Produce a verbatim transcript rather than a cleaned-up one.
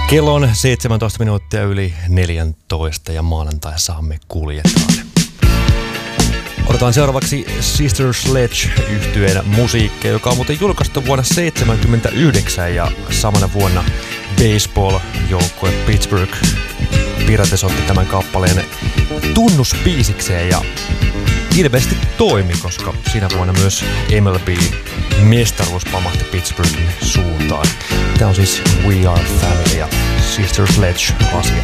Kello on seitsemäntoista minuuttia yli neljätoista ja maanantaissahan me kuljetaan. Odotetaan seuraavaksi Sister Sledge-yhtyeen musiikkia, joka on muuten julkaistu vuonna seitsemänkymmentäyhdeksän ja samana vuonna baseball-joukkue Pittsburgh piratesotti tämän kappaleen tunnuspiisikseen ja ilmeisesti toimi, koska siinä vuonna myös M L B-mestaruus pamahti Pittsburghin suuntaan. Tämä on siis We Are Family ja Sister Sledge-asia.